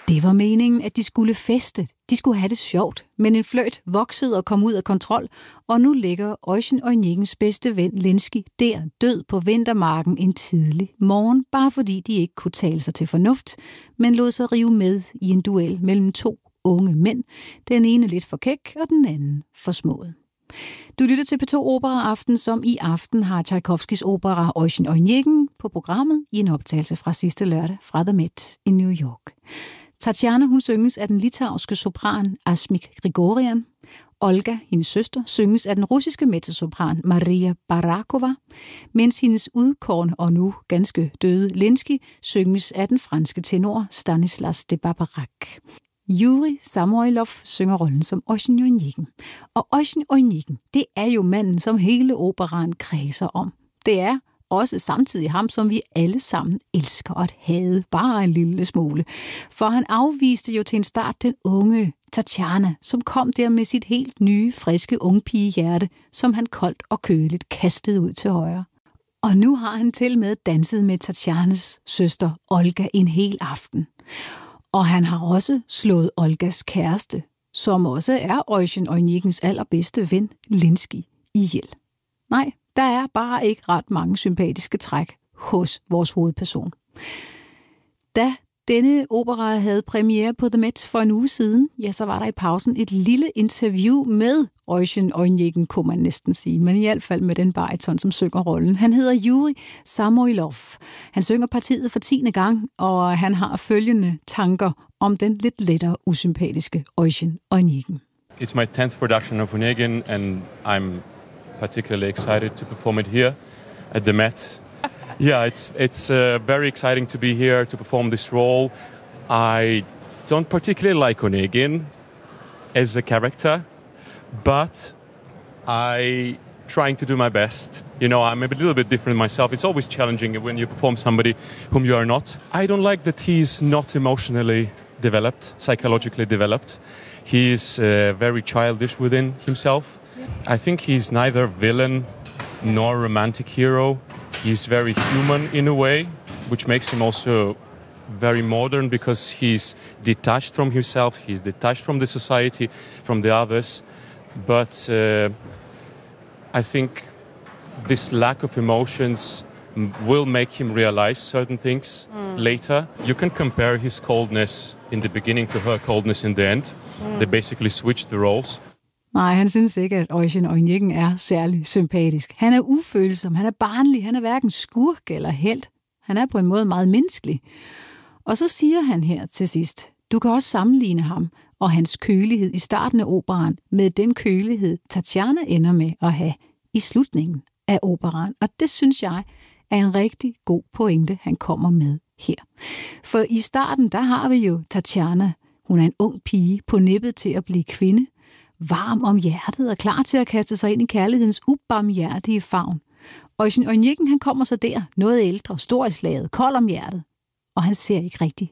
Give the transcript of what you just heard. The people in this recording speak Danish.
Det var meningen, at de skulle feste. De skulle have det sjovt. Men en fløjt voksede og kom ud af kontrol, og nu ligger Oisin Onyigens bedste ven Lenski der død på vintermarken en tidlig morgen, bare fordi de ikke kunne tale sig til fornuft, men lod sig rive med i en duel mellem to unge mænd. Den ene lidt for kæk, og den anden for smået. Du lytter til P2 Opera Aften, som i aften har Tchaikovskys opera Oisin Onyigen på programmet i en optagelse fra sidste lørdag fra The Met i New York. Tatjana, hun synges af den litauiske sopran Asmik Grigorian. Olga, hendes søster, synges af den russiske mezzosopran Maria Barakova, mens hendes udkårne og nu ganske døde Lenski synges af den franske tenor Stanislas de Barbarac. Yuri Samoilov synger rollen som Oisin Onyigen. Og Oisin Onyigen, det er jo manden, som hele operaen kredser om. Det er også samtidig ham, som vi alle sammen elsker at hade, bare en lille smule. For han afviste jo til en start den unge Tatjana, som kom der med sit helt nye, friske ungpigehjerte, som han koldt og køligt kastede ud til højre. Og nu har han til med danset med Tatjanas søster Olga en hel aften. Og han har også slået Olgas kæreste, som også er Oisin Onyigens allerbedste ven, Lenski, ihjel. Nej, der er bare ikke ret mange sympatiske træk hos vores hovedperson. Da denne opera havde premiere på The Met for en uge siden, ja, så var der i pausen et lille interview med Oisin Onyigen, kunne man næsten sige, men i hvert fald med den bariton, som synger rollen. Han hedder Yuri Samoilov. Han synger partiet for 10. gang, og han har følgende tanker om den lidt lettere usympatiske Oisin Onyigen. It's my 10th production of Onyigen, and I'm particularly excited to perform it here at the Met. Yeah, it's very exciting to be here to perform this role. I don't particularly like Onyigen as a character, but I trying to do my best. You know, I'm a little bit different myself. It's always challenging when you perform somebody whom you are not. I don't like that he's not emotionally developed, psychologically developed. He is very childish within himself. I think he's neither villain nor romantic hero. He's very human in a way, which makes him also very modern because he's detached from himself, he's detached from the society, from the others. But I think this lack of emotions will make him realize certain things later. You can compare his coldness in the beginning to her coldness in the end. They basically switch the roles. Nej, han synes ikke, at Oisin Onyigen er særlig sympatisk. Han er ufølsom, han er barnlig, han er hverken skurk eller helt. Han er på en måde meget menneskelig. Og så siger han her til sidst, du kan også sammenligne ham og hans kølighed i starten af operaen med den kølighed, Tatjana ender med at have i slutningen af operaen. Og det synes jeg er en rigtig god pointe, han kommer med her. For i starten, der har vi jo Tatjana. Hun er en ung pige på nippet til at blive kvinde. Varm om hjertet og klar til at kaste sig ind i kærlighedens ubarmhjertige favn. Oisin Onyigen, han kommer så der, noget ældre, stor i slaget, kold om hjertet. Og han ser ikke rigtig